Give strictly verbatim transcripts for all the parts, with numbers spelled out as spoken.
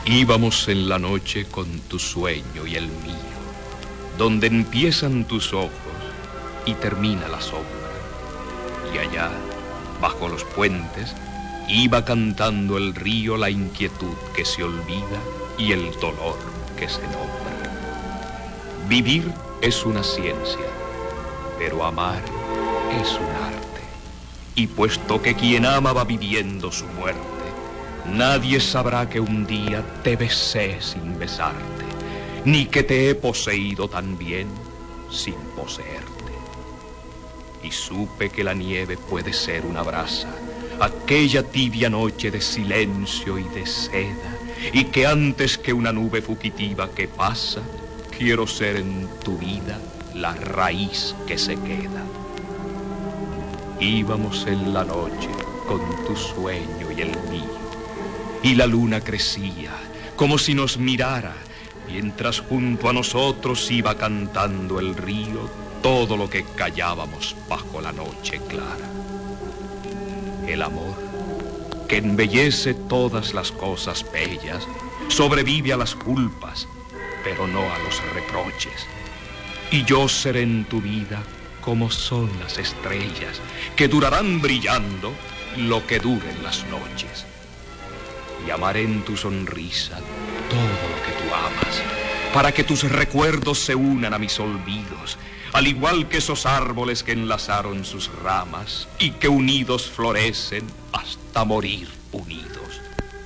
Íbamos en la noche con tu sueño y el mío, donde empiezan tus ojos y termina la sombra. Y allá, bajo los puentes, iba cantando el río la inquietud que se olvida y el dolor que se nombra. Vivir es una ciencia, pero amar es un arte. Y puesto que quien ama va viviendo su muerte, nadie sabrá que un día te besé sin besarte, ni que te he poseído también sin poseerte. Y supe que la nieve puede ser una brasa, aquella tibia noche de silencio y de seda, y que antes que una nube fugitiva que pasa, quiero ser en tu vida la raíz que se queda. Íbamos en la noche con tu sueño y el mío, y la luna crecía como si nos mirara, mientras junto a nosotros iba cantando el río todo lo que callábamos bajo la noche clara. El amor, que embellece todas las cosas bellas, sobrevive a las culpas, pero no a los reproches. Y yo seré en tu vida como son las estrellas, que durarán brillando lo que duren las noches. Y amaré en tu sonrisa todo lo que tú amas, para que tus recuerdos se unan a mis olvidos, al igual que esos árboles que enlazaron sus ramas y que unidos florecen hasta morir unidos.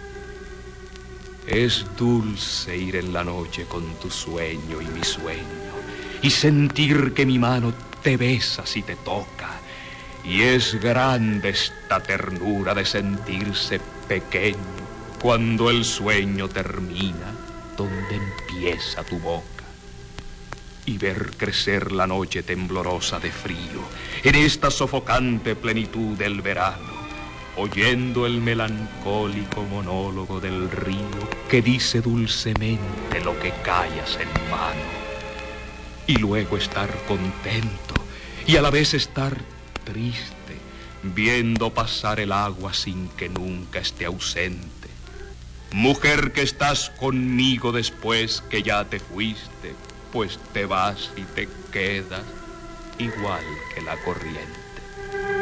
Es dulce ir en la noche con tu sueño y mi sueño, y sentir que mi mano te besa si te toca, y es grande esta ternura de sentirse pequeño cuando el sueño termina donde empieza tu boca. Y ver crecer la noche temblorosa de frío en esta sofocante plenitud del verano, oyendo el melancólico monólogo del río que dice dulcemente lo que callas en vano. Y luego estar contento y a la vez estar triste, viendo pasar el agua sin que nunca esté ausente. Mujer que estás conmigo después que ya te fuiste, pues te vas y te quedas igual que la corriente.